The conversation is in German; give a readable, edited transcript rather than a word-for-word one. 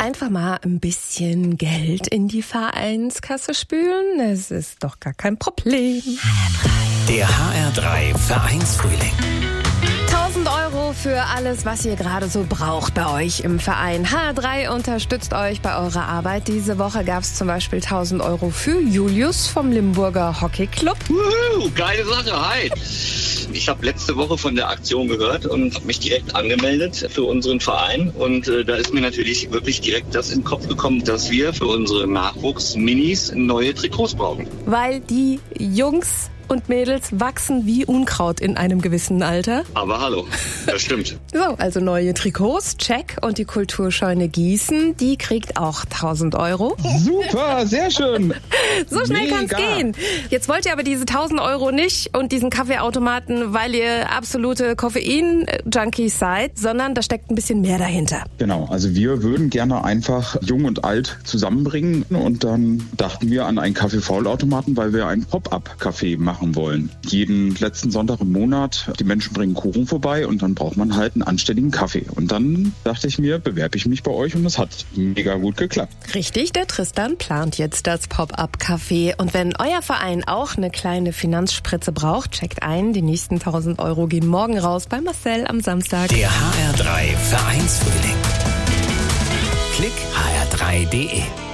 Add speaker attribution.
Speaker 1: einfach mal ein bisschen Geld in die Vereinskasse spülen? Es ist doch gar kein Problem.
Speaker 2: Der HR3 Vereinsfrühling.
Speaker 1: 1.000 Euro für alles, was ihr gerade so braucht bei euch im Verein. HR3 unterstützt euch bei eurer Arbeit. Diese Woche gab es zum Beispiel 1.000 Euro für Julius vom Limburger Hockeyclub.
Speaker 3: Geile Sache, hi! Ich habe letzte Woche von der Aktion gehört und habe mich direkt angemeldet für unseren Verein. Und da ist mir natürlich wirklich direkt das in den Kopf gekommen, dass wir für unsere Nachwuchs-Minis neue Trikots brauchen.
Speaker 1: Weil die Jungs und Mädels wachsen wie Unkraut in einem gewissen Alter.
Speaker 3: Aber hallo, das stimmt.
Speaker 1: So, also neue Trikots, check. Und die Kulturscheune Gießen, die kriegt auch 1.000 Euro.
Speaker 4: Super, sehr schön.
Speaker 1: So schnell kann's gehen. Jetzt wollt ihr aber diese 1.000 Euro nicht und diesen Kaffeeautomaten, weil ihr absolute Koffein-Junkies seid, sondern da steckt ein bisschen mehr dahinter.
Speaker 4: Genau, also wir würden gerne einfach Jung und Alt zusammenbringen und dann dachten wir an einen Kaffee-Faul-Automaten, weil wir einen Pop-Up-Café machen wollen. Jeden letzten Sonntag im Monat, die Menschen bringen Kuchen vorbei und dann braucht man halt einen anständigen Kaffee. Und dann dachte ich mir, bewerbe ich mich bei euch und es hat mega gut geklappt.
Speaker 1: Richtig, der Tristan plant jetzt das Pop-Up-Café. Und wenn euer Verein auch eine kleine Finanzspritze braucht, checkt ein. Die nächsten 1.000 Euro gehen morgen raus bei Marcel am Samstag.
Speaker 2: Der HR3 Vereinsfrühling. Klick hr3.de